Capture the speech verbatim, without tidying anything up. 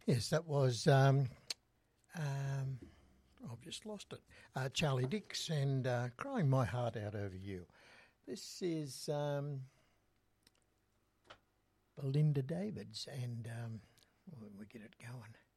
Yes, that was, um, um, I've just lost it, uh, Charlie Dix and uh, Crying My Heart Out Over You. This is um, Belinda Davids and um, when we get it going.